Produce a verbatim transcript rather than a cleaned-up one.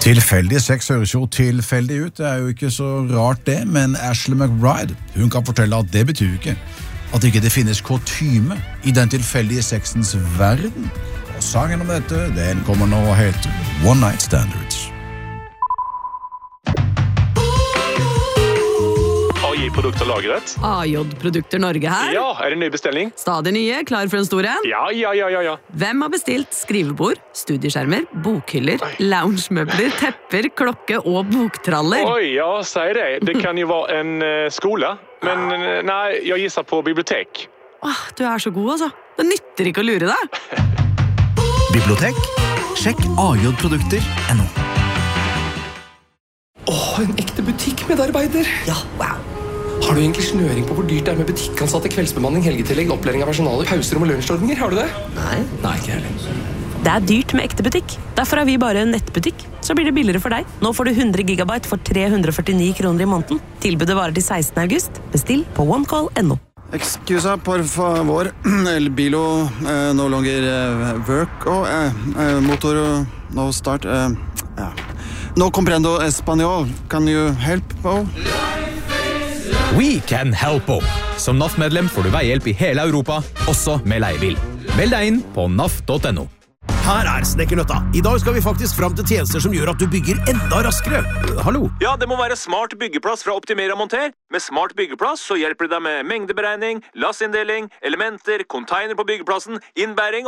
Tilfeldig sex høres jo tilfeldig ut, det er jo ikke så rart det, men Ashley McBride, hun kan fortelle at det betyr ikke at ikke det finnes kutyme i den tilfeldige sexens verden. Og sangen om dette, den kommer nå og heter One Night Standards. A J-produkter lagret. A J-produkter Norge her. Ja, er det en ny bestilling? Stadig nye, klar for en stor en. Ja, ja, ja, ja, ja. Hvem har bestilt skrivebord, studieskjermer, bokhyller, loungemøbler, tepper, klokke og boktraller? Oi, ja, sier det. Det kan jo være en uh, skole, men uh, nei, jeg gisser på bibliotek. Åh, du er så god, altså. Det nytter ikke å lure deg. Bibliotek? Sjekk a j produkter punktum no. Åh, en ekte butikkmedarbeider. Ja, wow. Har du egentlig snøring på hvor dyrt det er med butikkansatte, kveldsbemanning, helgetillegg, opplæring av personalet, pauser og lunsjordninger? Har du det? Nei. Nei, ikke heller. Det er dyrt med ekte butikk. Derfor er vi bare en nettbutikk. Så blir det billigere for deg. Nå får du hundre gigabyte for tre hundre og førtini kroner i måneden. Tilbudet varer til sekstende august. Bestill på onecall punktum no. Excusa, por favor. El bilo eh, no longer eh, work. Oh, eh, eh, motor no start. Eh, ja. No comprendo español. Can you help? Oh? We can help. Som N A F-medlem får du veihjelp i hele Europa, også med leiebil. Meld deg inn på N A F punktum no. Her er Snekkernøtta. I dag skal vi faktisk fram til tjenester som gjør at du bygger enda raskere. Hallo? Ja, det må være smart byggeplass fra Optimera Monter. Med smart byggeplass så hjelper det deg med mengdeberegning, lassinndeling, elementer, container på byggeplassen, innbæring